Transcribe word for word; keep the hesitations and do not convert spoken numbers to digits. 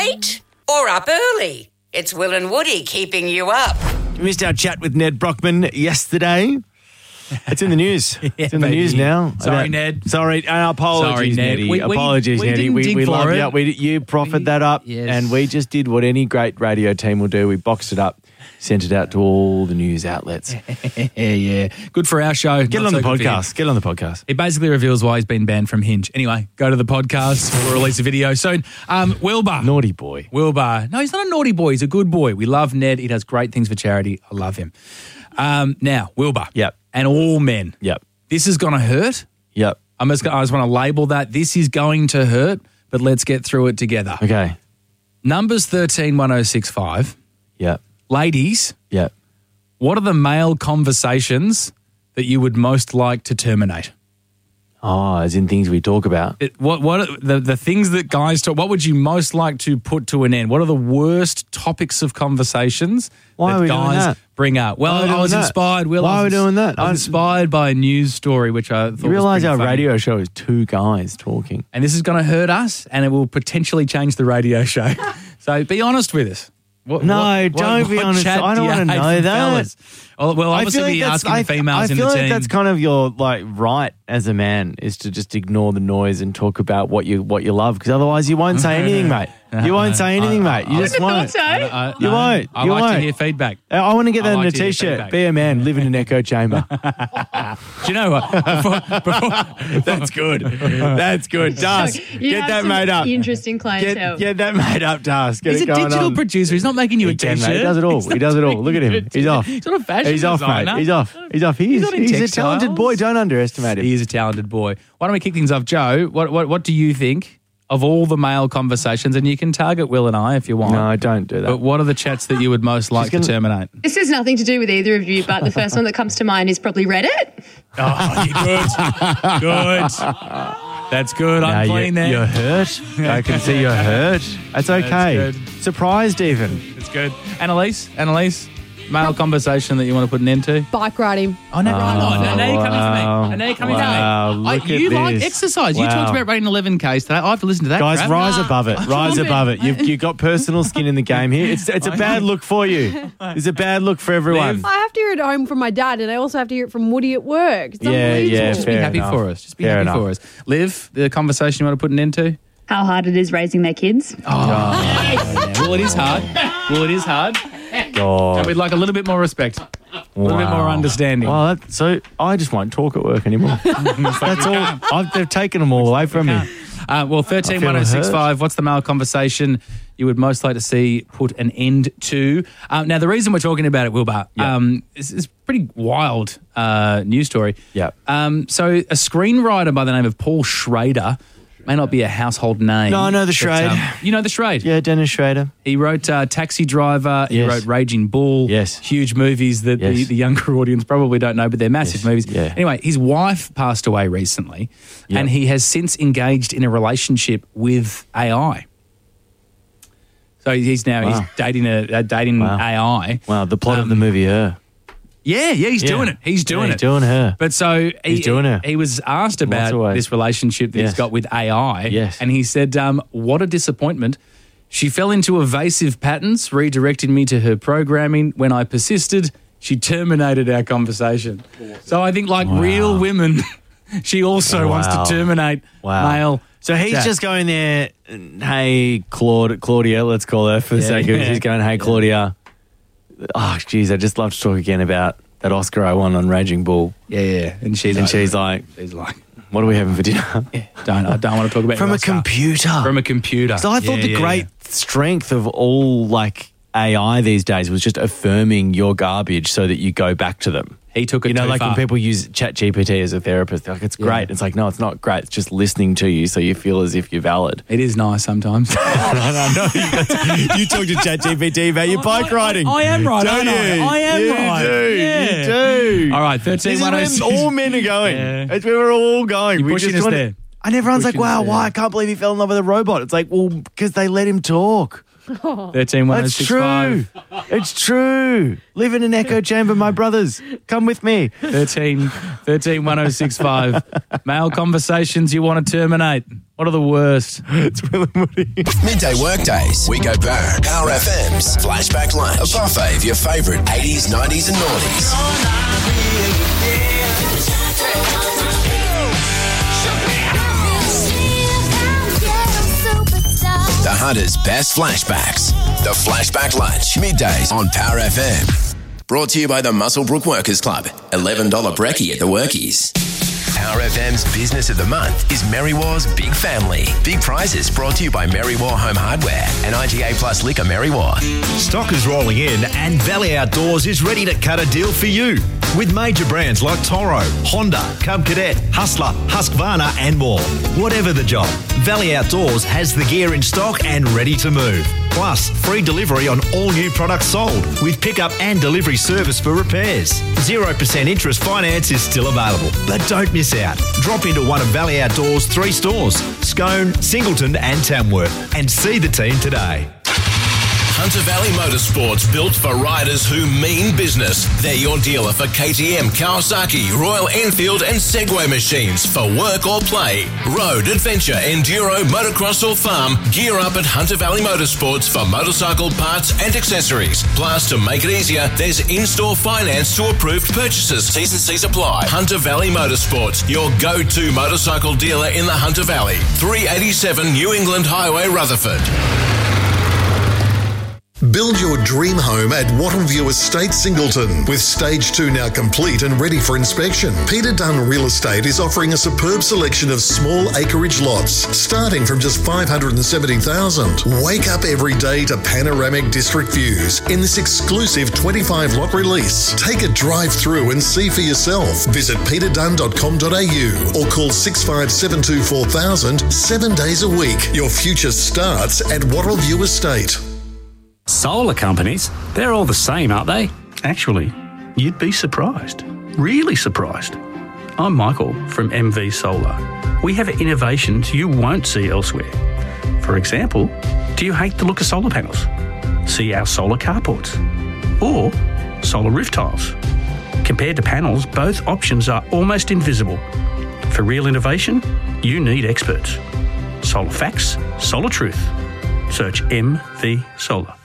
late or up early? It's Will and Woody keeping you up. You missed our chat with Ned Brockman yesterday. It's in the news. Yeah, it's in the baby. news now. Sorry, About- Ned. Sorry, and apologies, Sorry, Ned. Neddy. We- we- apologies, we Neddy. didn't We, dig we for love it. you. We, you proffered We- that up, yes. and we just did what any great radio team will do. We boxed it up, sent it out to all the news outlets. yeah, yeah. Good for our show. Get it Not on the so good for him. podcast. Get it on the podcast. It basically reveals why he's been banned from Hinge. Anyway, go to the podcast. We'll release a video soon. Um, Wilbur. Naughty boy. Wilbur. No, he's not a naughty boy. He's a good boy. We love Ned. He does great things for charity. I love him. Um, now, Wilbur. Yep. And all men. Yep. This is going to hurt. Yep. I'm just, I just want to label that. This is going to hurt, but let's get through it together. Okay. Numbers thirteen one oh six five. Yep. Ladies, Yep. what are the male conversations that you would most like to terminate? Oh, as in things we talk about. It, what what are the the things that guys talk? What would you most like to put to an end? What are the worst topics of conversations Why that are we doing guys that? bring up? Well, Why are we I was doing that? inspired. Will, Why I are we was- doing that? I was I- inspired by a news story which I thought You realise was our pretty funny. radio show is two guys talking. And this is going to hurt us, and it will potentially change the radio show. So be honest with us. What, No, what- what- don't be what honest. chat I don't do you wanna hate know from that. fellas? Well, well, obviously I feel like be that's- asking I- the females I in feel the like team. that's kind of your like right as a man is to just ignore the noise and talk about what you what you love because otherwise you won't say anything, mate. You won't say anything, mate. You just won't. I- You no, wont. I You like won't. to hear feedback. I- I want to get I that like in a to hear t-shirt. feedback. Be a man, live in an echo chamber. Do you know what? Before, before, That's good. That's good. Das, You get have that some made up. Interesting clientele. Get, get that made up, Das. Get he's it a going digital on. producer. He's not making you He a can, t-shirt. mate. He does it all. He's He does it all. Look at him. He's off. He's not a fashion He's off, designer. mate. He's off. He's off. He's, He's not in he's a textiles. talented boy. Don't underestimate him. He is a talented boy. Why don't we kick things off, Joe? What what what do you think of all the male conversations? And you can target Will and I if you want. No, don't do that. But what are the chats that you would most like gonna- to terminate? This has nothing to do with either of you, but the first one that comes to mind is probably Reddit. Oh, you're good. Good. That's good. No, I'm you- playing there. You're hurt. I can see you're hurt. That's okay. good. Surprised even. It's good. Annalise, Annalise, male conversation that you want to put an end to? Bike riding. Oh, no, right on. Now, now you're coming wow. to me. And now you're coming Wow, to me. I, look you at like this. exercise. You Wow. talked about running eleven Ks today. I have to listen to that. Guys, crap. rise above it. Rise trying. above it. You've, you've got personal skin in the game here. It's it's a bad look for you. It's a bad look for everyone. Liv? I have to hear it at home from my dad, and I also have to hear it from Woody at work. It's Yeah, unbelievable. yeah, Just be Fair happy enough. for us. Just be Fair happy enough. for us. Liv, the conversation you want to put an end to? How hard it is raising their kids. Well, it is hard. Well, it is hard. God. We'd like a little bit more respect. A little bit more Wow. understanding. Well, that, so I just won't talk at work anymore. That's all. I've, they've taken them all away from me. Uh, well, thirteen one oh six five, what's the male conversation you would most like to see put an end to? Um, now, the reason we're talking about it, Wilbur, Yeah. um, is, is a pretty wild uh, news story. Yeah. Um, so, a screenwriter by the name of Paul Schrader, may not be a household name. No, I know the but, Schrade. um, you know the Schrade? Yeah, Dennis Schrader. He wrote uh, Taxi Driver. He Yes. wrote Raging Bull. Yes. Huge movies that the, Yes. the younger audience probably don't know, but they're massive Yes. movies. Yeah. Anyway, his wife passed away recently, Yep. and he has since engaged in a relationship with A I. So he's now Wow. he's dating a uh, dating Wow. A I. Wow, the plot of the Um, movie Her. Yeah, yeah, he's Yeah. doing it. He's doing Yeah, it. doing her. But so he, He's doing it. he was asked Lots about of ways. this relationship that Yes. he's got with A I. Yes. And he said, um, what a disappointment. She fell into evasive patterns, redirecting me to her programming. When I persisted, she terminated our conversation. So I think, like Wow. real women, she also wants Wow. to terminate Wow. male. So he's chat. just going there, hey, Claude, Claudia, let's call her for the Yeah. sake of it. He's going, hey, Claudia. Oh, geez, I'd just love to talk again about that Oscar I won on Raging Bull. Yeah, yeah. And she's And like, she's like, she's like, what are we having for dinner? don't, I don't want to talk about From your a Oscar. computer. From a computer. So I thought Yeah, the yeah, great yeah. strength of all like A I these days was just affirming your garbage so that you go back to them. He took it You know, too like far. when people use ChatGPT as a therapist, they're like, it's Yeah. great. It's like, no, it's not great. It's just listening to you so you feel as if you're valid. It is nice sometimes. no, no, no. You talk to ChatGPT about your bike riding. I am right, Don't aren't I? you? I am you right. Do. Yeah. You do. All right, thirteen This is one oh where six. all men are going. Yeah. It's where we're all going. You're We pushing just us wanna- there. And everyone's like, Pushing us wow, there. why? I can't believe he fell in love with a robot. It's like, well, because they let him talk. thirteen one oh That's six true. five. It's true. Live in an echo chamber, my brothers. Come with me. thirteen, thirteen one oh six five. Male conversations you want to terminate. What are the worst? It's Will and Woody. Midday workdays. We go back. Power F M's Flashback Lunch. A buffet of your favourite eighties, nineties and noughties. The Hunter's best flashbacks. The Flashback Lunch. Middays on Power F M. Brought to you by the Muswellbrook Workers Club. eleven dollars brekkie at the Workies. Power F M's Business of the Month is Merrywar's Big Family. Big prizes brought to you by Merrywar Home Hardware and I G A Plus Liquor Merrywar. Stock is rolling in and Valley Outdoors is ready to cut a deal for you. With major brands like Toro, Honda, Cub Cadet, Hustler, Husqvarna and more. Whatever the job, Valley Outdoors has the gear in stock and ready to move. Plus, free delivery on all new products sold with pickup and delivery service for repairs. zero percent interest finance is still available. But don't miss out. Drop into one of Valley Outdoors' three stores, Scone, Singleton and Tamworth, and see the team today. Hunter Valley Motorsports, built for riders who mean business. They're your dealer for K T M, Kawasaki, Royal Enfield and Segway machines for work or play. Road, adventure, enduro, motocross or farm, gear up at Hunter Valley Motorsports for motorcycle parts and accessories. Plus, to make it easier, there's in-store finance to approved purchases. T's and C's apply. Hunter Valley Motorsports, your go-to motorcycle dealer in the Hunter Valley. three eighty-seven New England Highway, Rutherford. Build your dream home at Wattleview Estate, Singleton. With stage two now complete and ready for inspection, Peter Dunn Real Estate is offering a superb selection of small acreage lots, starting from just five hundred seventy thousand dollars. Wake up every day to panoramic district views in this exclusive twenty-five lot release. Take a drive through and see for yourself. Visit peter dunn dot com dot a u or call six five seven two four thousand seven days a week. Your future starts at Wattleview Estate. Solar companies, they're all the same, aren't they? Actually, you'd be surprised. Really surprised. I'm Michael from M V Solar. We have innovations you won't see elsewhere. For example, do you hate the look of solar panels? See our solar carports or solar roof tiles. Compared to panels, both options are almost invisible. For real innovation, you need experts. Solar facts, solar truth. Search M V Solar.